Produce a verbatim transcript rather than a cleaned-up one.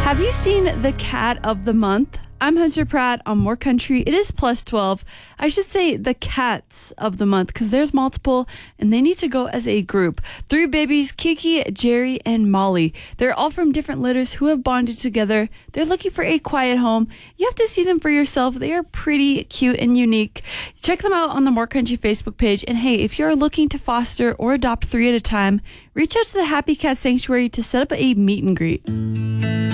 Have you seen the cat of the month? I'm Hunter Pratt on More Country. It is plus twelve. I should say the cats of the month because there's multiple and they need to go as a group. Three babies, Kiki, Jerry, and Molly. They're all from different litters who have bonded together. They're looking for a quiet home. You have to see them for yourself. They are pretty cute and unique. Check them out on the More Country Facebook page. And hey, if you're looking to foster or adopt three at a time, reach out to the Happy Cat Sanctuary to set up a meet and greet.